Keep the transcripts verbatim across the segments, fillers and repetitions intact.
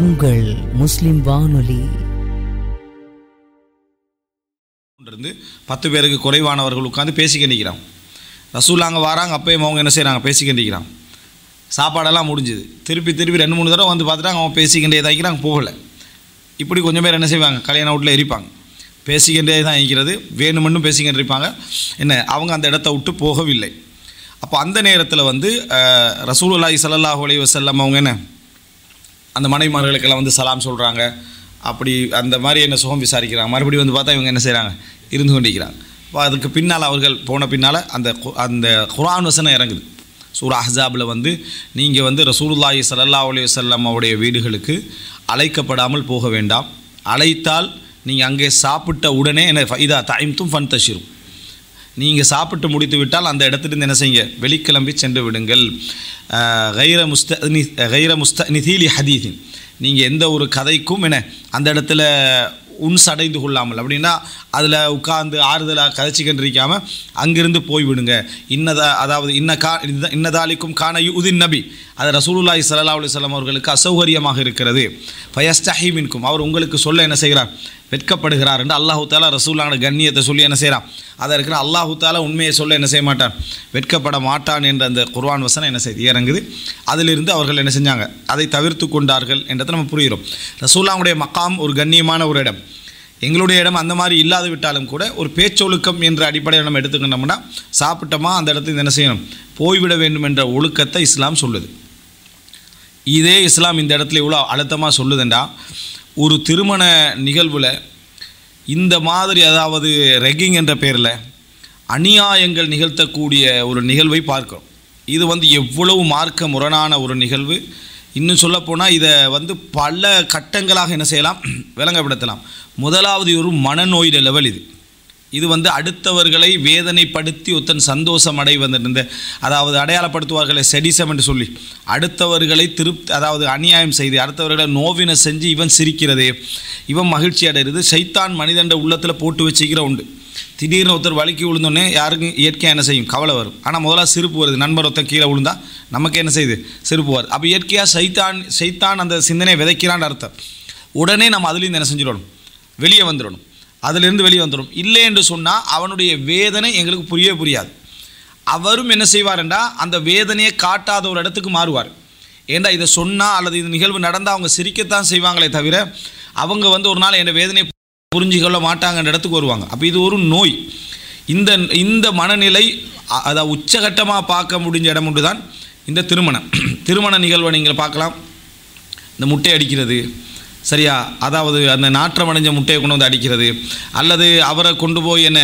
உங்கள் முஸ்லிம் வானொலி. இருந்து பத்து பேருக்கு குறைவானவர்கள் உட்காந்து பேசிக்க நிற்கிறாங்க. ரசூலாங்க வராங்க, அப்பயும் அவங்க என்ன செய்கிறாங்க, பேசிக்க நிற்கிறாங்க. சாப்பாடெல்லாம் முடிஞ்சுது. திருப்பி திருப்பி ரெண்டு மூணு தடவை வந்து பார்த்துட்டாங்க, அவங்க பேசிக்கிட்டே தான் இருக்கிறாங்க, போகலை. இப்படி கொஞ்சம் பேர் என்ன செய்வாங்க, கல்யாண வீட்டில் எரிப்பாங்க, பேசிக்கிட்டே தான் இருக்கிறது, வேணுமென்னு பேசிக்கிட்டு இருப்பாங்க. என்ன, அவங்க அந்த இடத்த விட்டு போகவில்லை. அப்போ அந்த நேரத்தில் வந்து ரசூலுல்லாஹி ஸல்லல்லாஹு அலைஹி வஸல்லம் அவங்க என்ன அந்த மனைவிமார்களுக்கெல்லாம் வந்து சலாம் சொல்கிறாங்க. அப்படி அந்த மாதிரி என்ன சுகம் விசாரிக்கிறாங்க. மறுபடியும் வந்து பார்த்தா இவங்க என்ன செய்கிறாங்க, இருந்து கொண்டிருக்கிறாங்க. இப்போ அதுக்கு பின்னால் அவர்கள் போன பின்னால் அந்த அந்த குர்ஆன் வசனம் இறங்குது. சூரா அஹ்ஸாபில் வந்து நீங்கள் வந்து ரசூலுல்லாஹி ஸல்லல்லாஹு அலைஹி வஸல்லம் அவருடைய வீடுகளுக்கு அழைக்கப்படாமல் போக வேண்டாம். அழைத்தால் நீங்கள் அங்கே சாப்பிட்ட உடனே என்ன ஃபைதா தஇம்தும் ஃபன்தஷிரு, நீங்கள் சாப்பிட்டு முடித்து விட்டால் அந்த இடத்துலேருந்து என்ன செய்யுங்க, வெளிக்கிளம்பி சென்று விடுங்கள். கைர முஸ்தனி கைர முஸ்தனிதீலி ஹதீஸின், நீங்கள் எந்த ஒரு கதைக்கும் என்ன அந்த இடத்துல உன்ஸ் அடைந்து கொள்ளாமல், அப்படின்னா அதில் உட்கார்ந்து ஆறுதலாக கதைச்சிக்கிட்டு இருக்காமல் அங்கிருந்து போய்விடுங்க. இன்னதா அதாவது இன்ன கா இன்னதாலிக்கும் கான யுதின் நபி, அது ரசூலுல்லாஹி ஸல்லல்லாஹு அலைஹி வஸல்லம் அவர்களுக்கு அசௌகரியமாக இருக்கிறது. ஃபயஸ்தஹி மின்கும், அவர் உங்களுக்கு சொல்ல என்ன செய்கிறார், வெட்கப்படுகிறார் என்று அல்லாஹு தாலா ரசூலுல்லாஹோட கண்ணியத்தை சொல்லி என்ன செய்கிறான், அதை இருக்கிற அல்லாஹு தாலா உண்மையை சொல்ல என்ன செய்ய மாட்டான், வெட்கப்பட மாட்டான் என்ற அந்த குர்ஆன் வசனம் என்ன செய்து இறங்குது. அதிலிருந்து அவர்கள் என்ன செஞ்சாங்க, அதை தவிர்த்து கொண்டார்கள் என்றதை நம்ம புரிகிறோம். ரசூலுல்லாஹுடைய மக்காம் ஒரு கண்ணியமான ஒரு இடம். எங்களுடைய இடம் அந்த மாதிரி இல்லாது விட்டாலும் கூட ஒரு பேச்சொழுக்கம் என்ற அடிப்படையில் நம்ம எடுத்துக்கிட்டோம்னா, சாப்பிட்டோமா அந்த இடத்துக்கு என்ன செய்யணும், போய்விட வேண்டும் என்ற ஒழுக்கத்தை இஸ்லாம் சொல்லுது. இதே இஸ்லாம் இந்த இடத்துல இவ்வளோ அழுத்தமாக சொல்லுதுண்டா, ஒரு திருமண நிகழ்வில் இந்த மாதிரி அதாவது ரெக்கிங் என்ற பேரில் அநியாயங்கள் நிகழ்த்தக்கூடிய ஒரு நிகழ்வை பார்க்கிறோம். இது வந்து எவ்வளவு மார்க்க முரணான ஒரு நிகழ்வு. இன்னும் சொல்லப்போனால் இதை வந்து பல கட்டங்களாக என்ன செய்யலாம், விளங்கப்படுத்தலாம். முதலாவது ஒரு மனநோய் லெவல். இது இது வந்து அடுத்தவர்களை வேதனைப்படுத்தி ஒருத்தன் சந்தோஷம் அடைவந்த, அதாவது அடையாளப்படுத்துவார்களை செடிசம் என்று சொல்லி அடுத்தவர்களை திருப்தி, அதாவது அநியாயம் செய்து அடுத்தவர்களை நோவினை செஞ்சு இவன் சிரிக்கிறது, இவன் மகிழ்ச்சி அடைகிறது, சைத்தான் மனிதண்ட உள்ளத்தில் போட்டு வச்சுக்கிற உண்டு. திடீர்னு ஒருத்தர் வலிக்கு விழுந்தோடனே யாருக்கும் இயற்கையாக என்ன செய்யும், கவலை வரும். ஆனால் முதலாக சிரிப்பு வருது. நண்பர் ஒருத்தர் கீழே விழுந்தா நமக்கு என்ன செய்யுது, சிரிப்பு வருது. அப்போ இயற்கையாக சைத்தான் சைத்தான் அந்த சிந்தனையை விதைக்கிறான்னு அர்த்தம். உடனே நம்ம அதுலேருந்து என்ன செஞ்சிடணும், வெளியே வந்துடணும். அதிலிருந்து வெளியே வந்துடும். இல்லை என்று சொன்னால் அவனுடைய வேதனை எங்களுக்கு புரியவே புரியாது. அவரும் என்ன செய்வார்ண்டா, அந்த வேதனையை காட்டாத ஒரு இடத்துக்கு மாறுவார். ஏண்டா இதை சொன்னால் அல்லது இது நிகழ்வு நடந்தால் அவங்க சிரிக்கத்தான் செய்வாங்களே தவிர அவங்க வந்து ஒரு நாள் என் வேதனையை புரிஞ்சுக்கொள்ள மாட்டாங்கன்ற இடத்துக்கு வருவாங்க. அப்போ இது ஒரு நோய். இந்த இந்த மனநிலை அதை உச்சகட்டமாக பார்க்க முடிஞ்ச இடம் ஒன்று தான் இந்த திருமணம். திருமண நிகழ்வை நீங்கள் பார்க்கலாம். இந்த முட்டை அடிக்கிறது, சரியா, அதாவது அந்த நாற்றம் அடைஞ்ச முட்டையை கொண்டு வந்து அடிக்கிறது, அல்லது அவரை கொண்டு போய் என்ன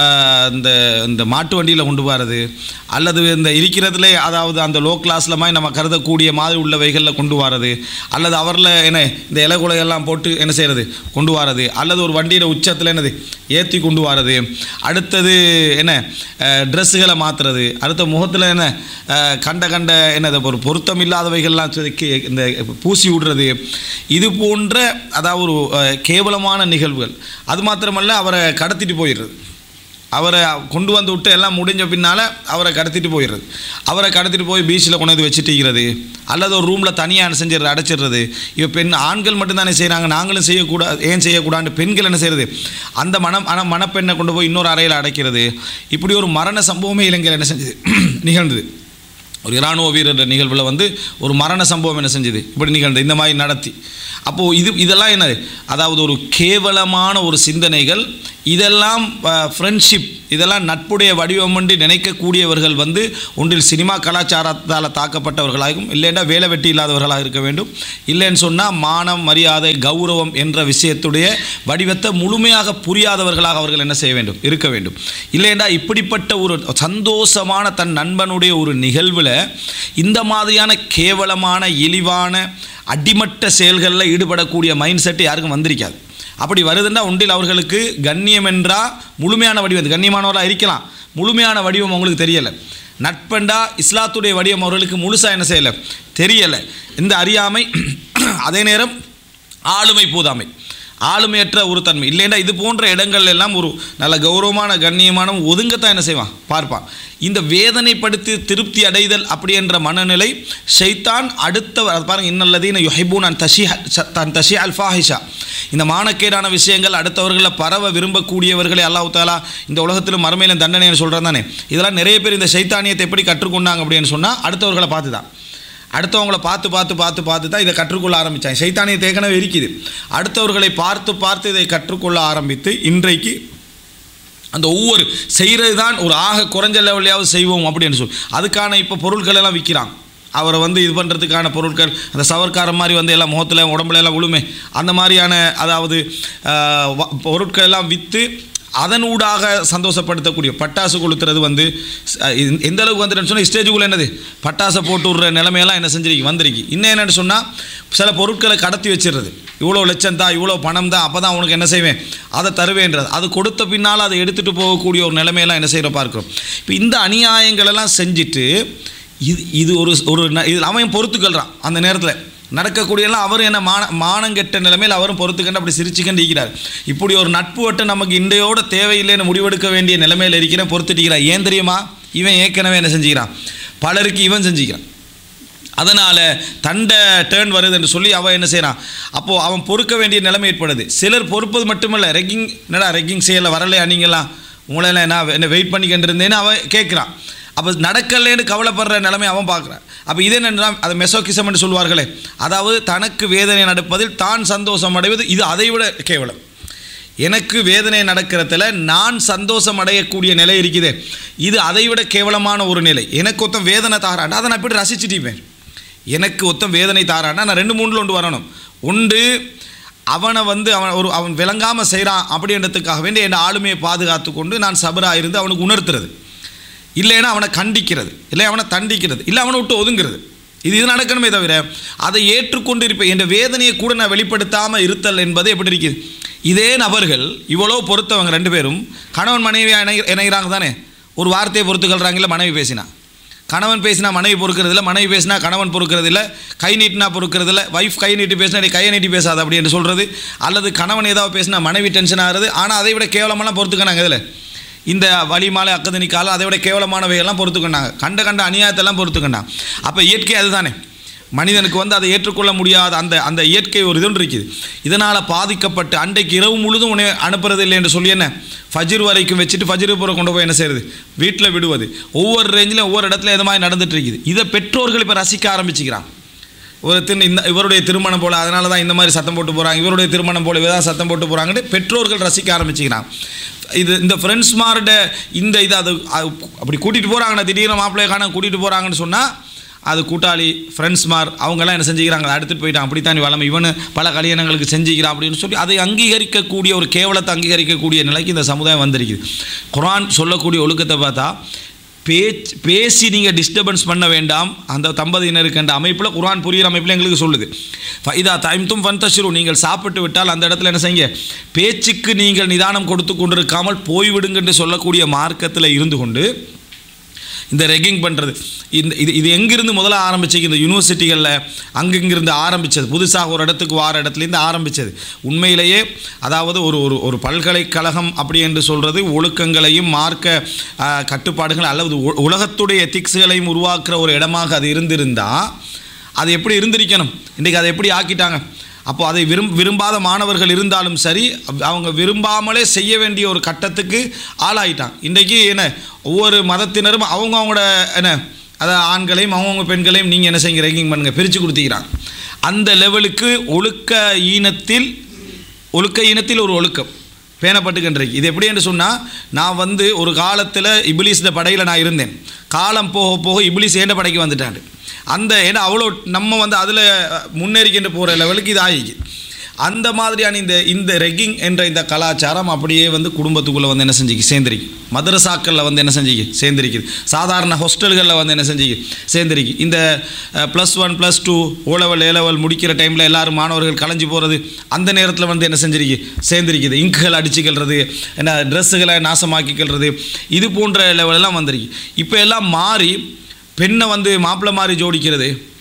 இந்த இந்த மாட்டு வண்டியில் கொண்டு போகிறது, அல்லது இந்த இருக்கிறதுலே அதாவது அந்த லோ கிளாஸில் மாதிரி நம்ம கருதக்கூடிய மாதிரி உள்ளவைகளில் கொண்டு வரது, அல்லது அவரில் என்ன இந்த இலகுலையெல்லாம் போட்டு என்ன செய்கிறது கொண்டு வரது, அல்லது ஒரு வண்டியில் உச்சத்தில் என்னது ஏற்றி கொண்டு வரது, அடுத்தது என்ன ட்ரெஸ்ஸுகளை மாற்றுறது, அடுத்த முகத்தில் என்ன கண்ட கண்ட என்னது ஒரு பொருத்தம் இல்லாதவைகள்லாம் இந்த பூசி விடுறது, இது போன்ற அதாவது ஒரு கேவலமான நிகழ்வுகள். அது மாத்திரமல்ல, அவரை கடத்திட்டு போயிடுறது, அவரை கொண்டு வந்து விட்டு எல்லாம் முடிஞ்ச பின்னால் அவரை கடத்திட்டு போயிடுறது, அவரை கடத்திட்டு போய் பீச்சில் கொண்டு வந்து வச்சுட்டிக்கிறது, அல்லது ஒரு ரூமில் தனியாக செஞ்சிடுறது, அடைச்சிடுறது. இப்போ பெண் ஆண்கள் மட்டும்தானே செய்கிறாங்க, நாங்களும் செய்யக்கூடாது, ஏன் செய்யக்கூடாது, பெண்கள் என்ன செய்கிறது, அந்த மனம் மன மணப்பெண்ணை கொண்டு போய் இன்னொரு அறையில் அடைக்கிறது. இப்படி ஒரு மரண சம்பவமே இலங்கையில் என்ன செஞ்சது, நிகழ்ந்தது. ஒரு இராணுவ வீரர் நிகழ்வில் வந்து ஒரு மரண சம்பவம் என்ன செஞ்சது, இப்படி நிகழ்ந்தது, இந்த மாதிரி நடத்தி. அப்போது இது இதெல்லாம் என்னது, அதாவது ஒரு கேவலமான ஒரு சிந்தனைகள். இதெல்லாம் ஃப்ரெண்ட்ஷிப், இதெல்லாம் நட்புடைய வடிவம் என்று நினைக்கக்கூடியவர்கள் வந்து ஒன்றில் சினிமா கலாச்சாரத்தால் தாக்கப்பட்டவர்களாகவும், இல்லைன்னா வேலை வெட்டி இல்லாதவர்களாக இருக்க வேண்டும். இல்லைன்னு சொன்னால் மானம், மரியாதை, கௌரவம் என்ற விஷயத்துடைய வடிவத்தை முழுமையாக புரியாதவர்களாக அவர்கள் என்ன செய்ய வேண்டும், இருக்க வேண்டும். இல்லைன்னா இப்படிப்பட்ட ஒரு சந்தோஷமான தன் நண்பனுடைய ஒரு நிகழ்வில் இந்த மாதிரியான கேவலமான இழிவான அடிமட்ட செயல்களில் ஈடுபடக்கூடிய மைண்ட் செட்டு யாருக்கும் வந்திருக்காது. அப்படி வருதுன்னா ஒன்றில் அவர்களுக்கு கண்ணியம் என்றால் முழுமையான வடிவம், கண்ணியமானவராக இருக்கலாம், முழுமையான வடிவம் அவங்களுக்கு தெரியலை. நட்பண்டா இஸ்லாத்துடைய வடிவம் அவர்களுக்கு முழுசாக என்ன செய்யலை, தெரியலை. இந்த அறியாமை, அதே நேரம் ஆளுமை போதாமை, ஆளுமையற்ற ஒரு தன்மை. இல்லைன்னா இது போன்ற இடங்கள் எல்லாம் ஒரு நல்ல கௌரவமான கண்ணியமான ஒதுங்கத்தான் என்ன செய்வான், பார்ப்பான். இந்த வேதனைப்படுத்தி திருப்தி அடைதல் அப்படி என்ற மனநிலை ஷைத்தான் அடுத்த பாருங்கள், இன்னல்லதீன யுஹிப்பூன அன் தஷிஹ தன் தஷி அல் ஃபாஹிஷா, இந்த மானக்கேடான விஷயங்கள் அடுத்தவர்களை பரவ விரும்பக்கூடியவர்களை அல்லாஹ் தஆலா இந்த உலகத்திலும் மறுமையிலும் தண்டனைன்னு சொல்கிறது தானே. இதெல்லாம் நிறைய பேர் இந்த ஷைத்தானியத்தை எப்படி கற்றுக்கொண்டாங்க அப்படின்னு சொன்னால் அடுத்தவர்களை பார்த்து தான், அடுத்தவங்களை பார்த்து பார்த்து பார்த்து பார்த்து தான் இதை கற்றுக்கொள்ள ஆரம்பித்தாங்க. சைத்தானிய தேக்கனவே இருக்குது. அடுத்தவர்களை பார்த்து பார்த்து இதை கற்றுக்கொள்ள ஆரம்பித்து இன்றைக்கு அந்த ஒவ்வொரு செய்கிறது தான் ஒரு ஆக குறைஞ்ச லெவலையாவது செய்வோம் அப்படின்னு சொல்லி அதுக்கான இப்போ பொருட்கள் எல்லாம் விற்கிறாங்க. அவரை வந்து இது பண்ணுறதுக்கான பொருட்கள், அந்த சவர்க்காரம் மாதிரி வந்து எல்லாம் முகத்தில் உடம்புல எல்லாம் விழுமே, அந்த மாதிரியான அதாவது பொருட்கள் எல்லாம் விற்று அதனூடாக சந்தோஷப்படுத்தக்கூடிய பட்டாசு கொளுத்துறது வந்து எந்த அளவுக்கு வந்துட்டுன்னு சொன்னால் ஸ்டேஜுக்குள்ளே என்னது பட்டாசை போட்டு விடுற நிலைமையெல்லாம் என்ன செஞ்சிருக்கு வந்திருக்கு. இன்னும் என்னென்னு சொன்னால் சில பொருட்களை கடத்தி வச்சிடுறது, இவ்வளோ லட்சம் தான் இவ்வளோ பணம் தான் அப்போ தான் உனக்கு என்ன செய்வேன் அதை தருவேன்றது, அது கொடுத்த பின்னால் அதை எடுத்துகிட்டு போகக்கூடிய ஒரு நிலைமையெல்லாம் என்ன செய்கிற பார்க்குறோம். இப்போ இந்த அநியாயங்களெல்லாம் செஞ்சுட்டு இது இது ஒரு ஒரு இது அவன் பொறுத்துக்கொள்கிறான். அந்த நேரத்தில் நடக்கக்கூடியெல்லாம் அவர் என்ன மான மானங்கெட்ட நிலைமையில் அவரும் பொறுத்துக்கண்டு அப்படி சிரிச்சுக்கண்டு இருக்கிறார். இப்படி ஒரு நட்பு வட்டு நமக்கு இன்றையோட தேவையில்லைன்னு முடிவெடுக்க வேண்டிய நிலைமையில் இருக்கிற பொறுத்துட்டிக்கிறான். ஏன் தெரியுமா? இவன் ஏற்கனவே என்ன செஞ்சுக்கிறான், பலருக்கு இவன் செஞ்சுக்கிறான். அதனால் தண்டை டேர்ன் வருது என்று சொல்லி அவன் என்ன செய்கிறான், அப்போது அவன் பொறுக்க வேண்டிய நிலைமை ஏற்படுது. சிலர் பொறுப்பது மட்டுமல்ல, ரெக்கிங் என்னடா ரெக்கிங் செய்யலை வரலையா நீங்களாம் உங்களெல்லாம் என்ன என்ன வெயிட் பண்ணிக்கிட்டு இருந்தேன்னு அவன் கேட்குறான். அப்போ நடக்கலேன்னு கவலைப்படுற நிலைமை அவன் பார்க்குறான். அப்போ இது என்னென்னா அதை மெசோகிசம் என்று சொல்வார்களே, அதாவது தனக்கு வேதனை நடப்பதில் தான் சந்தோஷம் அடைவது, இது அதை விட கேவலம். எனக்கு வேதனை நடக்கிறதுல நான் சந்தோஷம் அடையக்கூடிய நிலை இருக்குது, இது அதை விட கேவலமான ஒரு நிலை. எனக்கு ஒருத்தன் வேதனை தாராண்டா அதை நான் எப்படி ரசிச்சுட்டிப்பேன். எனக்கு ஒருத்தன் வேதனை தாராண்டா நான் ரெண்டு மூணில் ஒன்று வரணும். ஒன்று அவனை வந்து அவன் ஒரு அவன் விளங்காமல் செய்கிறான் அப்படின்றதுக்காக வேண்டி என் ஆளுமையை பாதுகாத்து கொண்டு நான் சபராக இருந்து அவனுக்கு உணர்த்துறது, இல்லைன்னா அவனை கண்டிக்கிறது, இல்லை அவனை தண்டிக்கிறது, இல்லை அவனை விட்டு ஒதுங்கிறது. இது இது நடக்கணுமே தவிர அதை ஏற்றுக்கொண்டு இருப்பேன் என்ற வேதனையை கூட நான் வெளிப்படுத்தாமல் இருத்தல் என்பது எப்படி இருக்குது. இதே நபர்கள் இவ்வளோ பொறுத்தவங்க ரெண்டு பேரும் கணவன் மனைவியாக இணை இணைகிறாங்க தானே. ஒரு வார்த்தையை பொறுத்துக்கொள்கிறாங்கல்ல, மனைவி பேசினா கணவன் பேசினா மனைவி பொறுக்கிறதில்ல, மனைவி பேசினா கணவன் பொறுக்கிறதில்ல, கை நீட்டினா பொறுக்கிறதில்ல, வைஃப் கை நீட்டி பேசினா நீ கையை நீட்டி பேசாது அப்படி என்று சொல்கிறது, அல்லது கணவன் ஏதாவது பேசினா மனைவி டென்ஷன் ஆகிறது. ஆனால் அதை விட கேவலமெல்லாம் பொறுத்துக்கினாங்க. இதில் இந்த வலிமாலை அக்கதனிக்கால அதை விட கேவலமானவையெல்லாம் பொறுத்துக்கொண்டாங்க, கண்ட கண்ட அநியாயத்தெல்லாம் பொறுத்துக்கொண்டாங்க. அப்போ இயற்கை அதுதானே, மனிதனுக்கு வந்து அதை ஏற்றுக்கொள்ள முடியாத அந்த அந்த இயற்கை ஒரு இதுன்னு இருக்குது. இதனால் பாதிக்கப்பட்டு அன்றைக்கு இரவு முழுதும் உன்னை அனுப்புறது இல்லை என்று சொல்லி என்ன ஃபஜ்ர் வரைக்கும் வச்சுட்டு ஃபஜ்ரு பூரா கொண்டு போய் என்ன செய்கிறது வீட்டில் விடுவது. ஒவ்வொரு ரேஞ்சிலும் ஒவ்வொரு இடத்துல இது மாதிரி நடந்துட்டு இருக்குது. இதை பெற்றோர்கள் இப்போ ரசிக்க ஆரம்பிச்சுக்கிறான். ஒரு திரு இந்த இவருடைய திருமணம் போல் அதனால தான் இந்த மாதிரி சத்தம் போட்டு போகிறாங்க, இவருடைய திருமணம் போல் இவதான் சத்தம் போட்டு போகிறாங்கன்னு பெற்றோர்கள் ரசிக்க ஆரம்பிச்சுக்கிறான். இது இந்த ஃப்ரெண்ட்ஸ்மார்ட இந்த இது அது அப்படி கூட்டிகிட்டு போகிறாங்கண்ணா, திடீர்னு மாப்பிள்ளையை காண கூட்டிகிட்டு போகிறாங்கன்னு சொன்னால் அது கூட்டாளி ஃப்ரெண்ட்ஸ்மார் அவங்கெல்லாம் என்ன செஞ்சுக்கிறாங்க, அதை எடுத்துகிட்டு போயிட்டான், அப்படித்தான் வளமை இவனு பல கல்யாணங்களுக்கு செஞ்சுக்கிறான் அப்படின்னு சொல்லி அதை அங்கீகரிக்கக்கூடிய ஒரு கேவலத்தை அங்கீகரிக்கக்கூடிய நிலைக்கு இந்த சமுதாயம் வந்திருக்குது. குர்ஆன் சொல்லக்கூடிய ஒழுக்கத்தை பார்த்தா பேச்சு பேசி நீங்கள் டிஸ்டர்பன்ஸ் பண்ண வேண்டாம் அந்த தம்பதியினருக்கு என்ற அமைப்பில் குர்ஆன் புரிகிற அமைப்பில் எங்களுக்கு சொல்லுது. ஃபைதா தைம்தும் ஃபன்தஷிரு, நீங்கள் சாப்பிட்டு விட்டால் அந்த இடத்துல என்ன செய்யுங்க, பேச்சுக்கு நீங்கள் நிதானம் கொடுத்து கொண்டிருக்காமல் போய்விடுங்க என்று சொல்லக்கூடிய மார்க்கத்தில் இருந்து கொண்டு இந்த ரெக்கிங் பண்ணுறது இந்த இது இது எங்கேருந்து முதல்ல ஆரம்பிச்சு இந்த யூனிவர்சிட்டிகளில் அங்கங்கிருந்து ஆரம்பித்தது, புதுசாக ஒரு இடத்துக்கு வார இடத்துலேருந்து ஆரம்பித்தது. உண்மையிலேயே அதாவது ஒரு ஒரு ஒரு பல்கலைக்கழகம் அப்படி என்று சொல்கிறது ஒழுக்கங்களையும் மார்க்க கட்டுப்பாடுகள் அல்லது உலகத்துடைய எத்திக்ஸ்களையும் உருவாக்குற ஒரு இடமாக அது இருந்திருந்தால் அது எப்படி இருந்திருக்கணும். இன்றைக்கி அதை எப்படி ஆக்கிட்டாங்க. அப்போது அதை விரும் விரும்பாத மாணவர்கள் இருந்தாலும் சரி அவங்க விரும்பாமலே செய்ய வேண்டிய ஒரு கட்டத்துக்கு ஆளாயிட்டாங்க. இன்றைக்கி என்ன ஒவ்வொரு மதத்தினரும் அவங்க அவங்களோட என்ன அதாவது ஆண்களையும் அவங்கவுங்க பெண்களையும் நீங்கள் என்ன செய்யுங்க ரேங்கிங் பண்ணுங்கள் பிரித்து கொடுத்துக்கிறாங்க. அந்த லெவலுக்கு ஒழுக்க ஈனத்தில் ஒழுக்க ஈனத்தில் ஒரு ஒழுக்கம் பேணப்பட்டுக்கின்றைக்கு. இது எப்படி என்று சொன்னால் நான் வந்து ஒரு காலத்தில் இபிலிஸோட படையில் நான் இருந்தேன், காலம் போக போக இபிலிஸ் ஏண்ட படைக்கு வந்துட்டாண்டு அந்த ஏன்னா அவ்வளோ நம்ம வந்து அதில் முன்னேறிக்கிட்டு போகிற லெவலுக்கு இது ஆகிக்கு. அந்த மாதிரியான இந்த இந்த ரெக்கிங் என்ற இந்த கலாச்சாரம் அப்படியே வந்து குடும்பத்துக்குள்ளே வந்து என்ன செஞ்சுக்கு சேர்ந்துருக்கு, மதரசாக்களில் வந்து என்ன செஞ்சுக்கு சேர்ந்துருக்குது, சாதாரண ஹாஸ்டல்களில் வந்து என்ன செஞ்சுக்கு சேர்ந்துருக்கு. இந்த ப்ளஸ் ஒன் ப்ளஸ் டூ ஓ லெவல் ஏ லெவல் முடிக்கிற டைமில் எல்லோரும் மாணவர்கள் கலைஞ்சி போகிறது அந்த நேரத்தில் வந்து என்ன செஞ்சிருக்கு சேர்ந்துருக்குது. இங்குகள் அடிச்சுக்கிறது, என்ன ட்ரெஸ்ஸுகளை நாசமாக்கிக்கிறது, இது போன்ற லெவலெல்லாம் வந்துருக்கு. இப்போ எல்லாம் மாறி பெண்ணை வந்து மாப்பிள்ளை மாதிரி ஜோடிக்கிறது,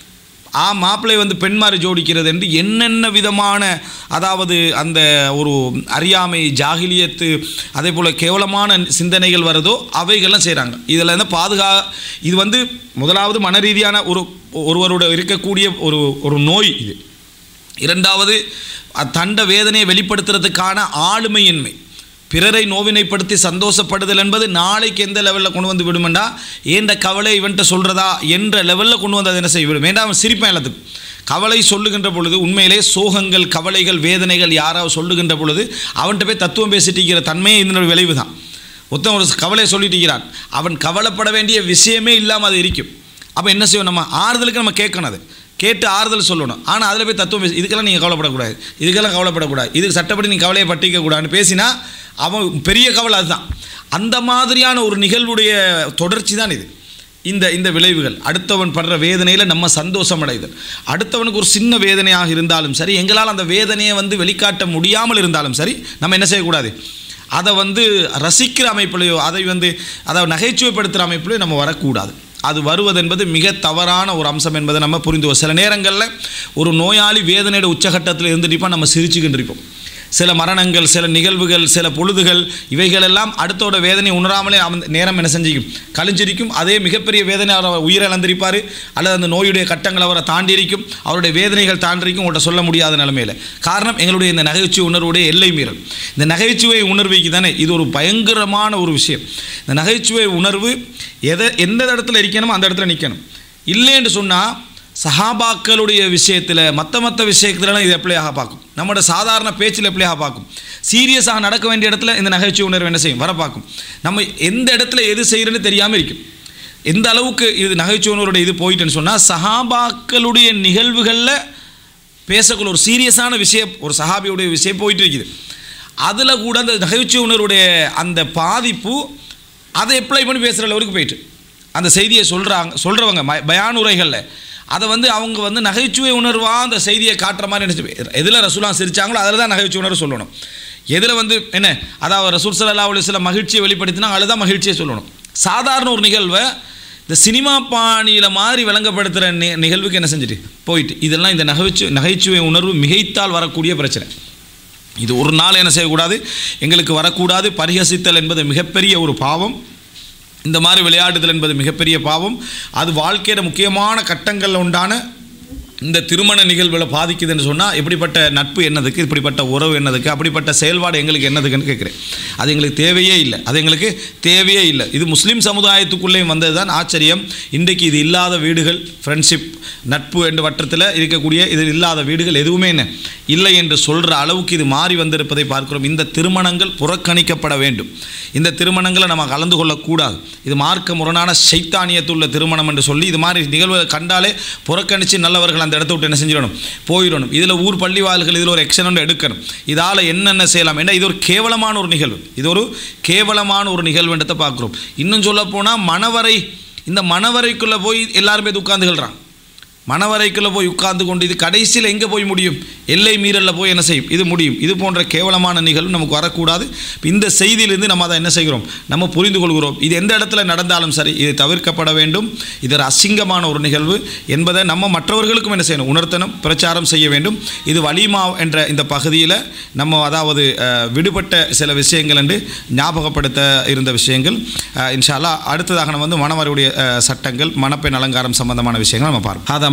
ஆ மாப்பிள்ளை வந்து பெண்மாரி ஜோடிக்கிறது என்று என்னென்ன விதமான அதாவது அந்த ஒரு அறியாமை ஜாகிலியத்து அதே போல் கேவலமான சிந்தனைகள் வருதோ அவைகள்லாம் செய்கிறாங்க. இதில் வந்து பாதுகா இது வந்து முதலாவது மன ரீதியான ஒரு ஒருவரோட இருக்கக்கூடிய ஒரு ஒரு நோய் இது. இரண்டாவது தண்ட வேதனையை வெளிப்படுத்துறதுக்கான ஆளுமையின்மை, பிறரை நோவினைப்படுத்தி சந்தோஷப்படுதல் என்பது நாளைக்கு எந்த லெவலில் கொண்டு வந்து விடுமெண்டா ஏண்ட கவலை இவன்ட்ட சொல்கிறதா என்ற லெவலில் கொண்டு வந்து அதை என்ன செய்ய விடும். வேண்டாம் அவன் சிரிப்பேன் எல்லாத்துக்கும். கவலை சொல்லுகின்ற பொழுது உண்மையிலே சோகங்கள் கவலைகள் வேதனைகள் யாராவது சொல்லுகின்ற பொழுது அவன்கிட்ட போய் தத்துவம் பேசிட்டிருக்கிற தன்மையே இதனுடைய விளைவு தான். ஒருத்தன் ஒரு கவலையை சொல்லிட்டிருக்கிறான், அவன் கவலைப்பட வேண்டிய விஷயமே இல்லாமல் அது இருக்கும். அப்போ என்ன செய்வோம், நம்ம ஆறுதலுக்கு நம்ம கேட்கணும், அது கேட்டு ஆறுதல் சொல்லணும். ஆனால் அதில் போய் தத்துவம் பேசி இதுக்கெல்லாம் நீங்கள் கவலைப்படக்கூடாது, இதுக்கெல்லாம் கவலைப்படக்கூடாது, இதுக்கு சட்டப்படி நீங்கள் கவலையை பட்டிக்கக்கூடாதுன்னு பேசினா அவன் பெரிய கவலை அதுதான். அந்த மாதிரியான ஒரு நிகழ்வுடைய தொடர்ச்சி தான் இது. இந்த இந்த விளைவுகள் அடுத்தவன் படுற வேதனையில் நம்ம சந்தோஷம் அடைதல், அடுத்தவனுக்கு ஒரு சின்ன வேதனையாக இருந்தாலும் சரி, எங்களால் அந்த வேதனையை வந்து வெளிக்காட்ட முடியாமல் இருந்தாலும் சரி, நம்ம என்ன செய்யக்கூடாது, அதை வந்து ரசிக்கிற அமைப்பிலையோ அதை வந்து அதை நகைச்சுவைப்படுத்துகிற அமைப்பிலையோ நம்ம வரக்கூடாது. அது வருவது என்பது மிக தவறான ஒரு அம்சம் என்பதை நம்ம புரிந்துவோம். சில நேரங்களில் ஒரு நோயாளி வேதனையோட உச்சகட்டத்தில் இருந்துட்டு நம்ம சிரிச்சுக்கிட்டு இருப்போம். சில மரணங்கள், சில நிகழ்வுகள், சில பொழுதுகள் இவைகளெல்லாம் அடுத்தோட வேதனை உணராமலே அவன் நேரம் என்ன செஞ்சிக்கும், கழிஞ்சிருக்கும். அதே மிகப்பெரிய வேதனை அவர் உயிரிழந்திருப்பார், அல்லது அந்த நோயுடைய கட்டங்கள் அவரை தாண்டியிருக்கும், அவருடைய வேதனைகள் தாண்டிருக்கும், உங்கள்கிட்ட சொல்ல முடியாத நிலைமையில். காரணம் எங்களுடைய இந்த நகைச்சுவை உணர்வுடைய எல்லை மீறல். இந்த நகைச்சுவை உணர்வுக்கு தானே இது ஒரு பயங்கரமான ஒரு விஷயம். இந்த நகைச்சுவை உணர்வு எதை எந்த இடத்துல இருக்கணுமோ அந்த இடத்துல நிற்கணும். இல்லைன்னு சொன்னால் சஹாபாக்களுடைய விஷயத்தில் மற்ற மற்ற விஷயத்துலலாம் இது எப்படியாக பார்க்கும், நம்மளோட சாதாரண பேச்சில் எப்படியாக பார்க்கும், சீரியஸாக நடக்க வேண்டிய இடத்துல இந்த நகைச்சுவை உணர்வு என்ன செய்யும், வர பார்க்கும். நம்ம எந்த இடத்துல எது செய்கிறேன்னு தெரியாமல் இருக்கும். எந்த அளவுக்கு இது நகைச்சுவை உணர்வுடைய இது போயிட்டுன்னு சொன்னால், சஹாபாக்களுடைய நிகழ்வுகளில் பேசக்குள்ள ஒரு சீரியஸான விஷயம், ஒரு சஹாபியுடைய விஷயம் போயிட்டு இருக்குது, அதில் கூட அந்த நகைச்சுவை உணர்வுடைய அந்த பாதிப்பு அதை அப்ளை பண்ணி பேசுகிற அளவுக்கு போயிட்டு அந்த செய்தியை சொல்கிறாங்க சொல்கிறவங்க பயான் உரைகளில் அதை வந்து அவங்க வந்து நகைச்சுவை உணர்வாக அந்த செய்தியை காட்டுற மாதிரி நினச்சி, எதில் ரசூலா சிரித்தாங்களோ அதில் தான் நகைச்சுவை உணர்வு சொல்லணும். எதில் வந்து என்ன அதாவது ரசூல் ஸல்லல்லாஹு அலைஹி வஸல்லம் மகிழ்ச்சியை வெளிப்படுத்தினா அதில் தான் மகிழ்ச்சியை சொல்லணும். சாதாரண ஒரு நிகழ்வை இந்த சினிமா பாணியில் மாதிரி விளங்கப்படுத்துகிற நி நிகழ்வுக்கு என்ன செஞ்சுட்டு போயிட்டு இதெல்லாம் இந்த நகைச்சு நகைச்சுவை உணர்வு மிகைத்தால் வரக்கூடிய பிரச்சனை. இது ஒரு நாள் என்ன செய்யக்கூடாது, எங்களுக்கு வரக்கூடாது. பரிகசித்தல் என்பது மிகப்பெரிய ஒரு பாவம். இந்த மாதிரி விளையாடுதல் என்பது மிகப்பெரிய பாவம். அது வாழ்க்கையில் முக்கியமான கட்டங்களில் உண்டான இந்த திருமண நிகழ்வில் பாதிக்குதுன்னு சொன்னால் எப்படிப்பட்ட நட்பு என்னதுக்கு, இப்படிப்பட்ட உறவு என்னதுக்கு, அப்படிப்பட்ட செயல்பாடு எங்களுக்கு என்னதுக்குன்னு கேட்குறேன். அது எங்களுக்கு தேவையே இல்லை, அது எங்களுக்கு தேவையே இல்லை. இது முஸ்லீம் சமுதாயத்துக்குள்ளேயும் வந்தது தான் ஆச்சரியம். இன்றைக்கு இது இல்லாத வீடுகள், ஃப்ரெண்ட்ஷிப் நட்பு என்ற வட்டத்தில் இருக்கக்கூடிய இது இல்லாத வீடுகள் எதுவுமே என்ன இல்லை என்று சொல்கிற அளவுக்கு இது மாறி வந்திருப்பதை பார்க்கிறோம். இந்த திருமணங்கள் புறக்கணிக்கப்பட வேண்டும். இந்த திருமணங்களை நம்ம கலந்து கொள்ளக்கூடாது. இது மார்க்க முரணான சைத்தானியத்துள்ள திருமணம் என்று சொல்லி இது மாதிரி நிகழ்வுகளை கண்டாலே புறக்கணித்து நல்லவர்கள் அந்த இடத்த விட்டு என்ன செஞ்சிடணும், போயிடணும். இதில் ஊர் பள்ளிவாள்கள் இதில் ஒரு எக்ஷன் ஒன்று எடுக்கணும். இதால் என்னென்ன செய்யலாம் ஏன்னா இது ஒரு கேவலமான ஒரு நிகழ்வு, இது ஒரு கேவலமான ஒரு நிகழ்வுன்றதை பார்க்குறோம். இன்னும் சொல்லப்போனால் மணவரை, இந்த மணவரைக்குள்ளே போய் எல்லாருமே இது உட்கார்ந்துகிறான். மணவரைக்குள்ளே போய் உட்கார்ந்து கொண்டு இது கடைசியில் எங்கே போய் முடியும், எல்லை மீறலில் போய் என்ன செய்யும், இது முடியும். இது போன்ற கேவலமான நிகழ்வு நமக்கு வரக்கூடாது. இந்த செய்தியிலிருந்து நம்ம அதை என்ன செய்கிறோம், நம்ம புரிந்து கொள்கிறோம். இது எந்த இடத்துல நடந்தாலும் சரி இது தவிர்க்கப்பட வேண்டும். இது ஒரு அசிங்கமான ஒரு நிகழ்வு என்பதை நம்ம மற்றவர்களுக்கும் என்ன செய்யணும், உணர்த்தணும், பிரச்சாரம் செய்ய வேண்டும். இது வலிமா என்ற இந்த பகுதியில் நம்ம அதாவது விடுபட்ட சில விஷயங்கள் என்று ஞாபகப்படுத்த இருந்த விஷயங்கள். இன்ஷா அல்லாஹ் அடுத்ததாக நம்ம வந்து மணவருடைய சட்டங்கள், மணப்பெண் அலங்காரம் சம்பந்தமான விஷயங்கள் நம்ம பார்ப்போம்.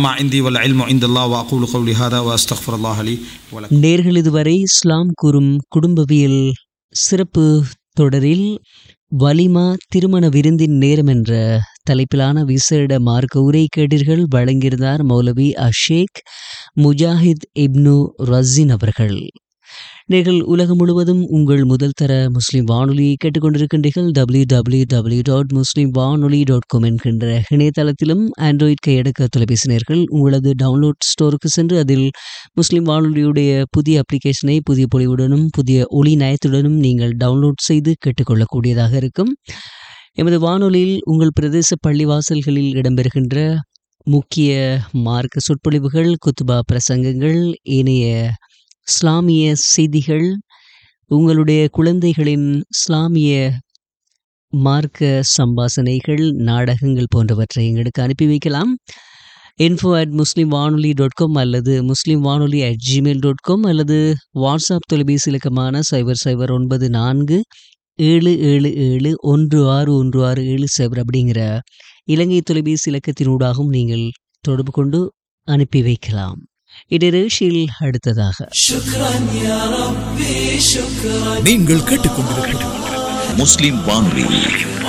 நேர்கள் இதுவரை இஸ்லாம் கூறும் குடும்பவியல் சிறப்பு தொடரில் வலிமா திருமண விருந்தின் நேரம் என்ற தலைப்பிலான விசேட மார்க்க உரை கேட்டீர்கள். வழங்கியிருந்தார் மௌலவி அஷேக் முஜாஹித் இப்னு ரஸின் அவர்கள். நீங்கள் உலகம் முழுவதும் உங்கள் முதல் தர முஸ்லிம் வானொலியை கேட்டுக்கொண்டிருக்கின்றீர்கள். டபிள்யூ டபிள்யூ டபிள்யூ டாட் முஸ்லிம் வானொலி டாட் காம் என்கின்ற இணையதளத்திலும் ஆண்ட்ராய்ட் கையடக்க தொலைபேசினர்கள் உங்களது டவுன்லோட் ஸ்டோருக்கு சென்று அதில் முஸ்லிம் வானொலியுடைய புதிய அப்ளிகேஷனை புதிய பொலிவுடனும் புதிய ஒளி நயத்துடனும் நீங்கள் டவுன்லோட் செய்து கேட்டுக்கொள்ளக்கூடியதாக இருக்கும். எமது வானொலியில் உங்கள் பிரதேச பள்ளிவாசல்களில் இடம்பெறுகின்ற முக்கிய மார்க்க சொற்பொழிவுகள், குத்துபா பிரசங்கங்கள், ஏனைய இஸ்லாமிய செய்திகள், உங்களுடைய குழந்தைகளின் இஸ்லாமிய மார்க்க சம்பாசனைகள், நாடகங்கள் போன்றவற்றை எங்களுக்கு அனுப்பி வைக்கலாம். இன்ஃபோ அட் முஸ்லீம் வானொலி டாட் காம் அல்லது முஸ்லீம் வானொலி அட் ஜிமெயில் டாட் காம் அல்லது வாட்ஸ்அப் தொலைபேசி இலக்கமான சைபர் சைபர் ஒன்பது நான்கு ஏழு ஏழு ஏழு ஒன்று ஆறு ஒன்று ஆறு ஏழு சைபர் அப்படிங்கிற இலங்கை தொலைபேசி இலக்கத்தினூடாகவும் நீங்கள் தொடர்பு கொண்டு அனுப்பி வைக்கலாம். இடைநிகழ்ச்சியில் அடுத்ததாக நீங்கள் கேட்டுக்கொண்டிருப்பது முஸ்லிம் வானொலி